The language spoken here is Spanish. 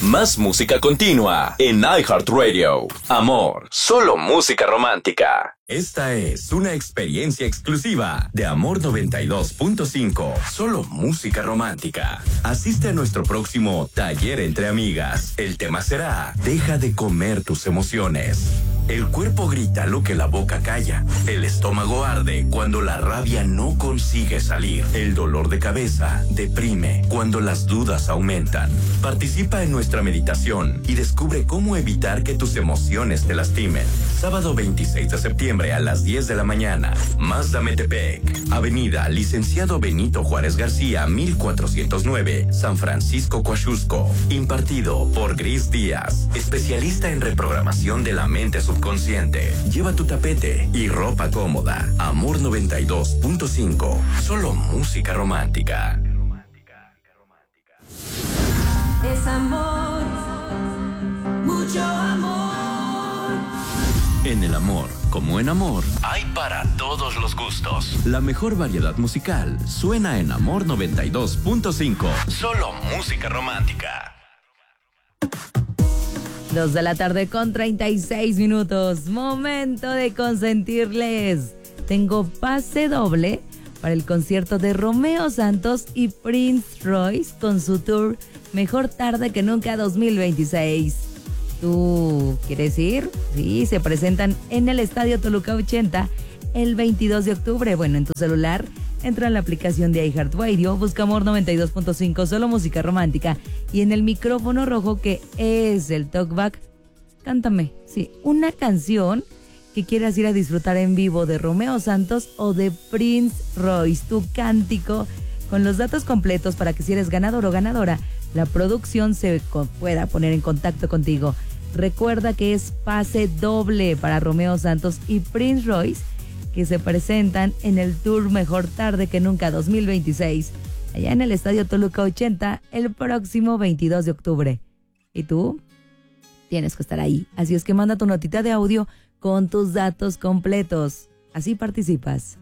Más música continua en iHeartRadio. Amor, solo música romántica. Esta es una experiencia exclusiva de Amor 92.5. Solo música romántica. Asiste a nuestro próximo taller entre amigas. El tema será: deja de comer tus emociones. El cuerpo grita lo que la boca calla. El estómago arde cuando la rabia no consigue salir. El dolor de cabeza deprime cuando las dudas aumentan. Participa en nuestra meditación y descubre cómo evitar que tus emociones te lastimen. Sábado 26 de septiembre a las 10 de la mañana. Mazda Metepec. Avenida Licenciado Benito Juárez García, 1409, San Francisco, Coaxusco. Impartido por Gris Díaz, especialista en reprogramación de la mente subconsciente. Lleva tu tapete y ropa cómoda. Amor 92.5. Solo música romántica. Es amor, mucho amor. En el amor, como en amor, hay para todos los gustos. La mejor variedad musical suena en Amor 92.5. Solo música romántica. 2 de la tarde con 36 minutos. Momento de consentirles. Tengo pase doble para el concierto de Romeo Santos y Prince Royce con su tour Mejor Tarde que Nunca 2026. ¿Tú quieres ir? Sí, se presentan en el Estadio Toluca 80 el 22 de octubre. Bueno, en tu celular entra en la aplicación de iHeartRadio, busca Amor 92.5, solo música romántica, y en el micrófono rojo que es el talkback, cántame, sí, una canción que quieras ir a disfrutar en vivo de Romeo Santos o de Prince Royce, tu cántico con los datos completos para que si eres ganador o ganadora, la producción se pueda poner en contacto contigo. Recuerda que es pase doble para Romeo Santos y Prince Royce, que se presentan en el tour Mejor Tarde que Nunca 2026, allá en el Estadio Toluca 80 el próximo 22 de octubre. ¿Y tú? Tienes que estar ahí, así es que manda tu notita de audio con tus datos completos, así participas.